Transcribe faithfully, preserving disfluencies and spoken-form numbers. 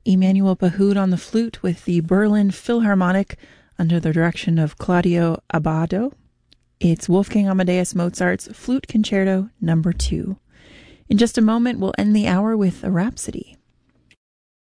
Emanuel Pahud on the flute with the Berlin Philharmonic under the direction of Claudio Abbado. It's Wolfgang Amadeus Mozart's Flute Concerto number two. In just a moment, we'll end the hour with a Rhapsody.